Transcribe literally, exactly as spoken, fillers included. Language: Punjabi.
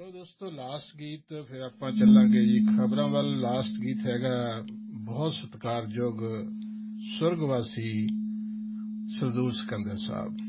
ਲੋ ਦੋਸਤੋ, ਲਾਸਟ ਗੀਤ ਫਿਰ ਆਪਾਂ ਚੱਲਾਂਗੇ ਜੀ ਖਬਰਾਂ ਵੱਲ। ਲਾਸਟ ਗੀਤ ਹੈਗਾ ਬਹੁਤ ਸਤਿਕਾਰਯੋਗ ਸੁਰਗਵਾਸੀ ਸਰਦੂਲ ਸਿਕੰਦਰ ਸਾਹਿਬ।